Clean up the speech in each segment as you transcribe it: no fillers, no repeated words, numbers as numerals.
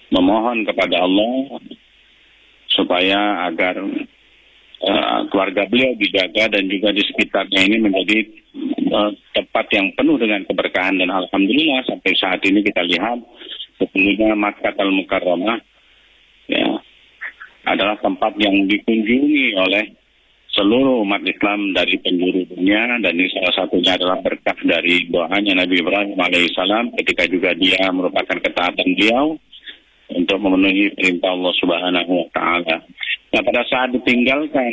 memohon kepada Allah supaya agar keluarga beliau dijaga dan juga di sekitarnya ini menjadi tempat yang penuh dengan keberkahan. Dan alhamdulillah sampai saat ini kita lihat sesungguhnya Makkahul Mukarramah ya adalah tempat yang dikunjungi oleh seluruh umat Islam dari penjuru dunia, dan ini salah satunya adalah berkah dari doanya Nabi Ibrahim alaihissalam ketika juga dia merupakan ketaatan beliau untuk memenuhi perintah Allah Subhanahu wa Ta'ala. Nah, pada saat ditinggalkan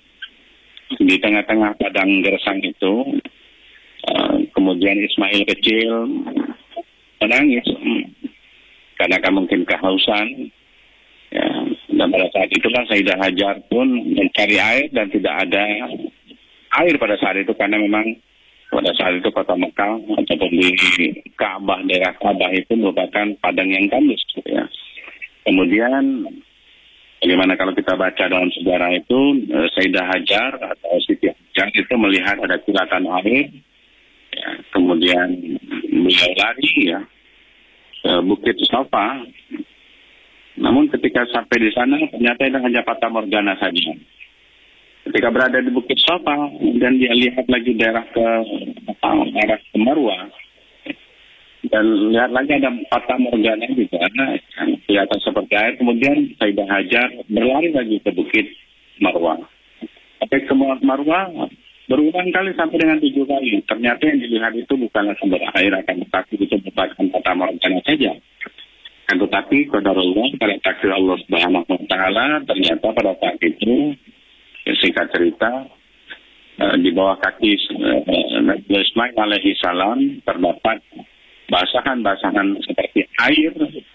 di tengah-tengah padang gersang itu, kemudian Ismail kecil menangis karena mungkin kehausan. Ya, dan pada saat itulah Sayyidah Hajar pun mencari air dan tidak ada air pada saat itu, karena memang pada saat itu kota Mekah ataupun di Ka'bah, daerah Ka'bah itu merupakan padang yang tandus. Ya. Kemudian bagaimana kalau kita baca dalam sejarah itu, Sayyidah Hajar atau Siti Hajar itu melihat ada kilatan air, ya, kemudian beliau lari ya ke Bukit Safa. Namun ketika sampai di sana ternyata itu hanya fata morgana saja. Ketika berada di Bukit Safa dan dia lihat lagi daerah arah ke Marwah dan lihat lagi ada fata morgana juga, kelihatan seperti air. Kemudian Sayyidah Hajar berlari lagi ke Bukit Marwah. Sampai ke Marwah berulang kali sampai dengan 7 kali. Ternyata yang dilihat itu bukanlah sumber air, akan tetapi itu merupakan fata morgana saja. Tetapi qadarullah, pada takdir Allah Subhanahu wa Ta'ala, ternyata pada saat itu, singkat cerita, di bawah kaki Nabi Ismail alaihi salam terdapat basahan-basahan seperti air,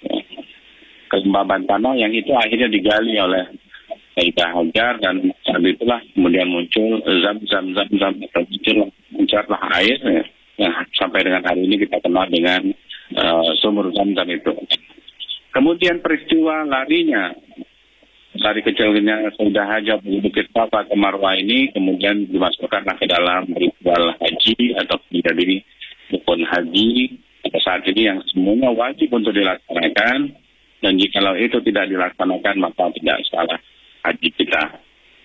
kelembaban tanah yang itu akhirnya digali oleh Sayyidah Hajar, dan saat itulah kemudian muncul muncullah air yang sampai dengan hari ini kita kenal dengan sumur Zam-Zam itu. Kemudian peristiwa larinya dari kecilnya Sayyidah Hajar dari Bukit Safa ke Marwah ini kemudian dimasukkanlah ke dalam ritual haji atau menjadi rukun haji pada saat ini yang semuanya wajib untuk dilaksanakan, dan jikalau itu tidak dilaksanakan maka tidak salah haji kita.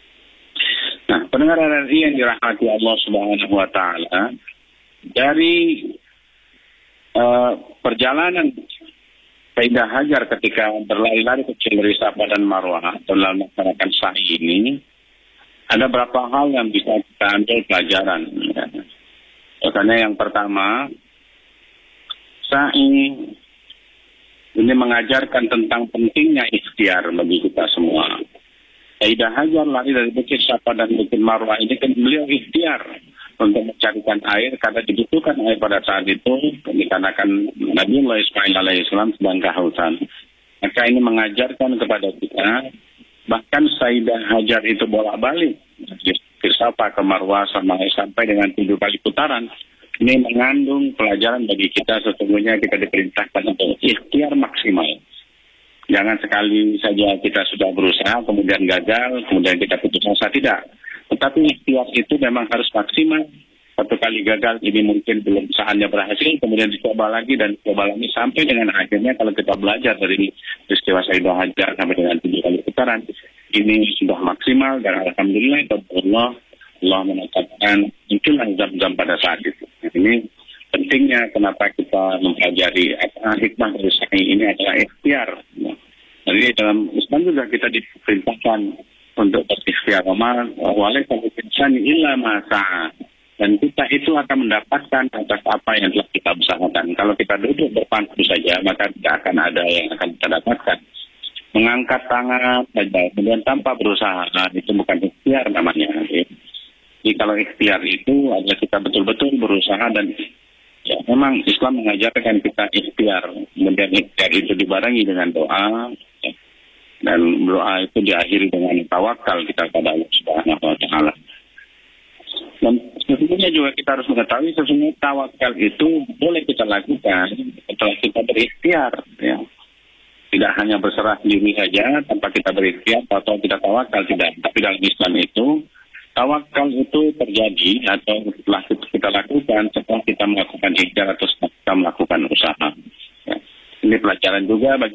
Nah, pendengar RRI yang dirahmati Allah Subhanahu wa Ta'ala, dari perjalanan Sayyidah Hajar ketika berlari-lari kecil dari Safa dan Marwah dalam melaksanakan sa'i ini, ada beberapa hal yang bisa kita ambil pelajaran. Karena yang pertama, sa'i ini mengajarkan tentang pentingnya ikhtiar bagi kita semua. Sayyidah Hajar lari dari Bukit Safa dan Bukit Marwah ini kan beliau ikhtiar untuk mencarikan air karena dibutuhkan air pada saat itu dikarenakan Nabiullah Ismail alaihissalam sedang kehausan. Maka ini mengajarkan kepada kita, bahkan Sayyidah Hajar itu bolak-balik dari Safa ke Marwah sampai dengan 7 kali putaran. Ini mengandung pelajaran bagi kita, sesungguhnya kita diperintahkan untuk ikhtiar maksimal. Jangan sekali saja kita sudah berusaha, kemudian gagal, kemudian kita putus asa, tidak. Tetapi ikhtiar itu memang harus maksimal. Satu kali gagal, ini mungkin belum saatnya berhasil, kemudian dicoba lagi dan dicoba lagi, sampai dengan akhirnya kalau kita belajar dari peristiwa Sayyidah Hajar sampai dengan 7 kali putaran, ini sudah maksimal, dan alhamdulillah Allah menetapkan muncullah Zam-Zam pada saat itu. Nah, ini pentingnya kenapa kita mempelajari hikmah dari sa'i ini adalah ikhtiar. Jadi dalam Islam juga kita diperintahkan untuk berikhtiar, walaupun insani illa ma sa'a, dan kita itu akan mendapatkan atas apa yang telah kita usahakan. Kalau kita duduk berpangku saja, maka tidak akan ada yang akan kita dapatkan. Mengangkat tangan saja, kemudian tanpa berusaha, nah, itu bukan ikhtiar namanya. Jadi kalau ikhtiar itu adalah kita betul-betul berusaha, dan ya, memang Islam mengajarkan kita ikhtiar. Kemudian ikhtiar itu dibarengi dengan doa, ya, dan doa itu diakhiri dengan tawakal kita pada Allah Subhanahu wa Ta'ala. Dan sesungguhnya juga kita harus mengetahui sesungguhnya tawakal itu boleh kita lakukan setelah kita berikhtiar, ya. Tidak hanya berserah diri saja tanpa kita berikhtiar atau kita tawakal, tidak. Tapi dalam Islam itu tawakal itu terjadi atau setelah kita lakukan setelah kita melakukan ikhtiar atau setelah kita melakukan usaha. Ya. Ini pelajaran juga bagi